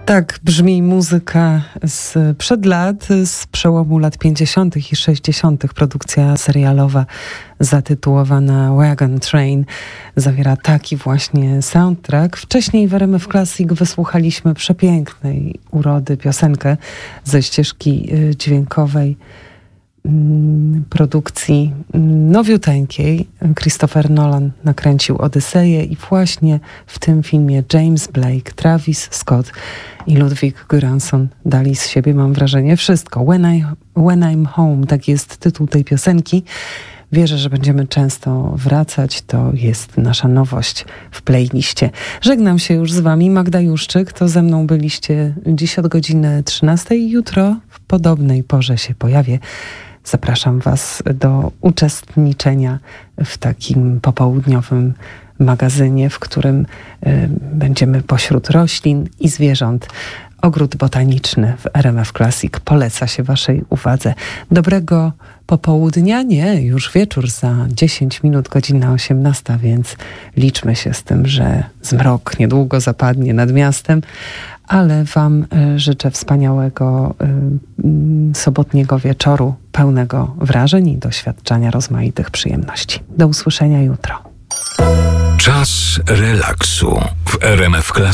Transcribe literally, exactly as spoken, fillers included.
Tak brzmi muzyka sprzed lat, z przełomu lat pięćdziesiątych i sześćdziesiątych. Produkcja serialowa zatytułowana Wagon Train zawiera taki właśnie soundtrack. Wcześniej w R M F Classic wysłuchaliśmy przepięknej urody piosenkę ze ścieżki dźwiękowej produkcji nowiuteńkiej. Christopher Nolan nakręcił Odyseję i właśnie w tym filmie James Blake, Travis Scott i Ludwig Göransson dali z siebie, mam wrażenie, wszystko. When, I, When I'm Home, tak jest tytuł tej piosenki. Wierzę, że będziemy często wracać. To jest nasza nowość w playliście. Żegnam się już z wami. Magda Juszczyk. To ze mną byliście dziś od godziny trzynastej. Jutro w podobnej porze się pojawię. Zapraszam was do uczestniczenia w takim popołudniowym magazynie, w którym y, będziemy pośród roślin i zwierząt. Ogród botaniczny w R M F Classic poleca się waszej uwadze. Dobrego popołudnia, nie, już wieczór za dziesięć minut, godzina osiemnasta, więc liczmy się z tym, że zmrok niedługo zapadnie nad miastem, ale wam y, życzę wspaniałego y, sobotniego wieczoru, pełnego wrażeń i doświadczania rozmaitych przyjemności. Do usłyszenia jutro. Czas relaksu w R M F Classic.